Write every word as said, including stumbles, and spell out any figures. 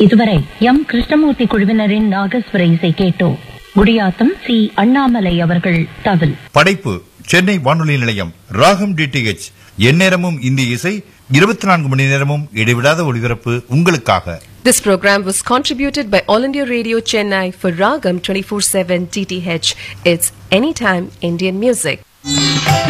இதுவரை எம் கிருஷ்ணமூர்த்தி குழுவினரின் நாகஸ்வர இசை கேட்டோம். குடியாத்தம் சி அண்ணாமலை அவர்கள் தவில். படைப்பு சென்னை வானொலி நிலையம். ராகம் டிடிஎச். எந்நேரமும் இந்திய இசை, இருபத்தி நான்கு மணி நேரமும் இடைவிடாத ஒளிபரப்பு உங்களுக்காக. This program was contributed by All India Radio Chennai for Ragam twenty-four seven T T H. It's anytime Indian music.